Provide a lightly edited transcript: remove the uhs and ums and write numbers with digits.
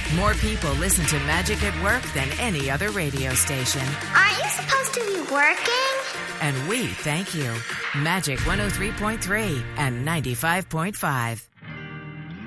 More people listen to Magic at Work than any other radio station. Aren't you supposed to be working? And we thank you. Magic 103.3 and 95.5.